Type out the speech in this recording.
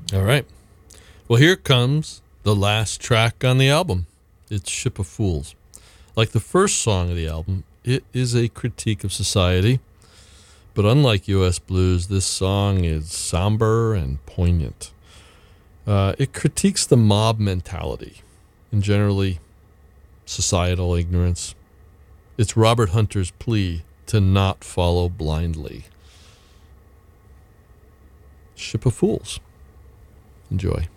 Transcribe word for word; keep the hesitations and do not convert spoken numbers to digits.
All right. Well, here comes the last track on the album. It's Ship of Fools. Like the first song of the album, it is a critique of society. But unlike U S Blues, this song is somber and poignant. Uh, it critiques the mob mentality and generally societal ignorance. It's Robert Hunter's plea to not follow blindly. Ship of Fools. Enjoy.